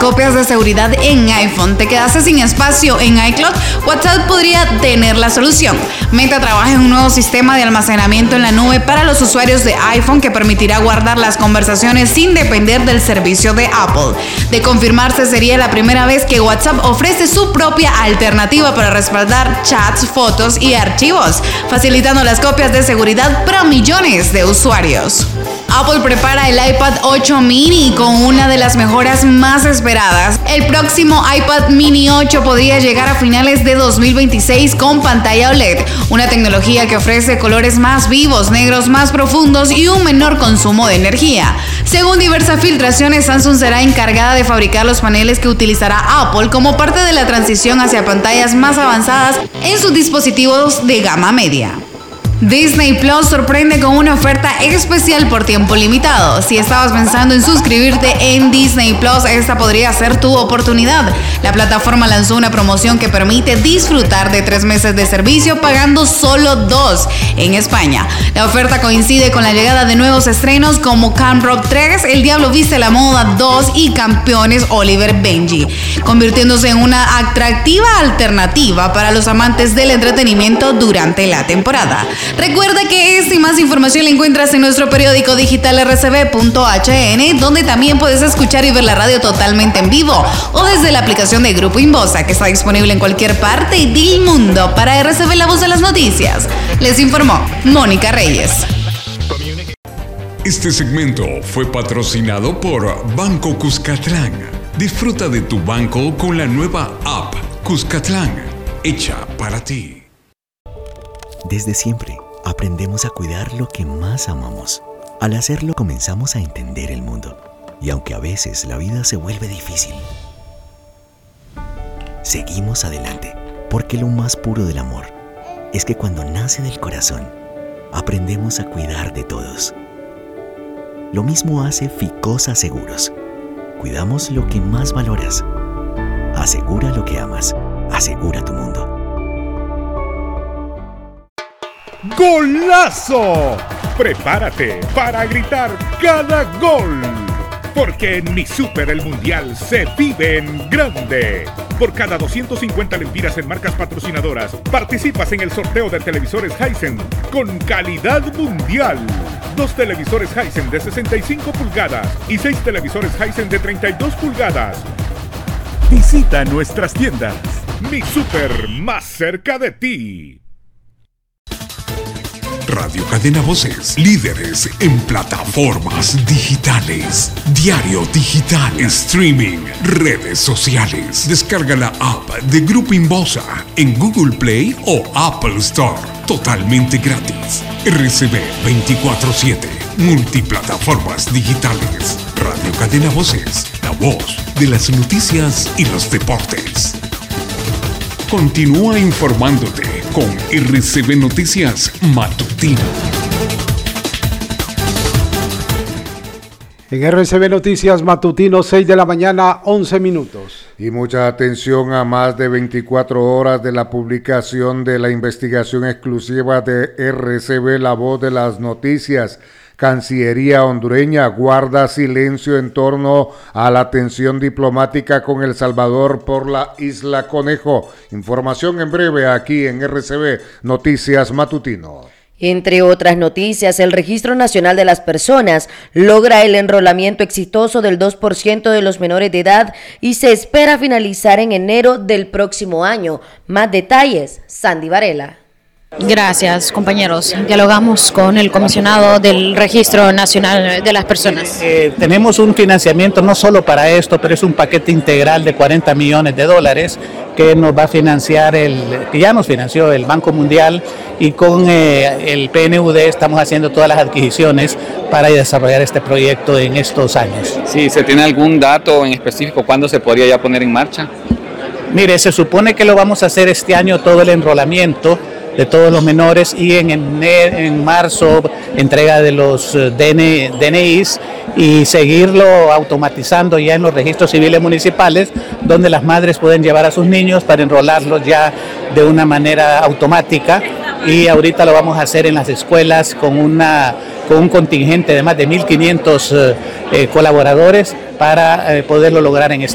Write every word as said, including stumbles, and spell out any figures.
copias de seguridad en iPhone. ¿Te quedaste sin espacio en iCloud? WhatsApp podría tener la solución. Meta trabaja en un nuevo sistema de almacenamiento en la nube para los usuarios de iPhone que permitirá guardar las conversaciones sin depender del servicio de Apple. De confirmarse, sería la primera vez que WhatsApp ofrece su propia alternativa para respaldar chats, fotos y archivos, facilitando las copias de seguridad para millones de usuarios. Apple prepara el iPad ocho mini con una de las mejoras más esperadas. El próximo iPad mini ocho podría llegar a finales de dos mil veintiséis con pantalla O L E D, una tecnología que ofrece colores más vivos, negros más profundos y un menor consumo de energía. Según diversas filtraciones, Samsung será encargada de fabricar los paneles que utilizará Apple como parte de la transición hacia pantallas más avanzadas en sus dispositivos de gama media. Disney Plus sorprende con una oferta especial por tiempo limitado. Si estabas pensando en suscribirte en Disney Plus, esta podría ser tu oportunidad. La plataforma lanzó una promoción que permite disfrutar de tres meses de servicio pagando solo dos en España. La oferta coincide con la llegada de nuevos estrenos como Camp Rock tres, El Diablo Viste la Moda dos y Campeones Oliver Benji, convirtiéndose en una atractiva alternativa para los amantes del entretenimiento durante la temporada. Recuerda que esta y más información la encuentras en nuestro periódico digital r c b punto h n, donde también puedes escuchar y ver la radio totalmente en vivo o desde la aplicación de Grupo Inbosa, que está disponible en cualquier parte del mundo. Para R C B, la voz de las noticias, les informó Mónica Reyes. Este segmento fue patrocinado por Banco Cuscatlán. Disfruta de tu banco con la nueva app Cuscatlán, hecha para ti. Desde siempre, aprendemos a cuidar lo que más amamos. Al hacerlo, comenzamos a entender el mundo. Y aunque a veces la vida se vuelve difícil, seguimos adelante, porque lo más puro del amor es que cuando nace del corazón, aprendemos a cuidar de todos. Lo mismo hace Ficosa Seguros. Cuidamos lo que más valoras. Asegura lo que amas. Asegura tu mundo. ¡Golazo! Prepárate para gritar cada gol, porque en Mi Super el Mundial se vive en grande. Por cada doscientas cincuenta lempiras en marcas patrocinadoras, participas en el sorteo de televisores Hisense con calidad mundial. Dos televisores Hisense de sesenta y cinco pulgadas y seis televisores Hisense de treinta y dos pulgadas. Visita nuestras tiendas. Mi Super, más cerca de ti. Radio Cadena Voces, líderes en plataformas digitales, diario digital, streaming, redes sociales. Descarga la app de Grupo Inbosa en Google Play o Apple Store, totalmente gratis. R C B veinticuatro siete, multiplataformas digitales. Radio Cadena Voces, la voz de las noticias y los deportes. Continúa informándote con R C B Noticias Matutino. En R C B Noticias Matutino, seis de la mañana, once minutos. Y mucha atención a más de veinticuatro horas de la publicación de la investigación exclusiva de R C B, la voz de las noticias. Cancillería hondureña guarda silencio en torno a la tensión diplomática con El Salvador por la Isla Conejo. Información en breve aquí en R C B Noticias Matutino. Entre otras noticias, el Registro Nacional de las Personas logra el enrolamiento exitoso del dos por ciento de los menores de edad y se espera finalizar en enero del próximo año. Más detalles, Sandy Varela. Gracias, compañeros. Dialogamos con el comisionado del Registro Nacional de las Personas. Eh, tenemos un financiamiento no solo para esto, pero es un paquete integral de cuarenta millones de dólares que nos va a financiar, el que ya nos financió el Banco Mundial, y con eh, el P N U D estamos haciendo todas las adquisiciones para desarrollar este proyecto en estos años. Sí, ¿se tiene algún dato en específico cuándo se podría ya poner en marcha? Mire, se supone que lo vamos a hacer este año todo el enrolamiento de todos los menores, y en, en, en marzo entrega de los D N Is y seguirlo automatizando ya en los registros civiles municipales, donde las madres pueden llevar a sus niños para enrolarlos ya de una manera automática. Y ahorita lo vamos a hacer en las escuelas con, una, con un contingente de más de mil quinientos eh, colaboradores para eh, poderlo lograr en este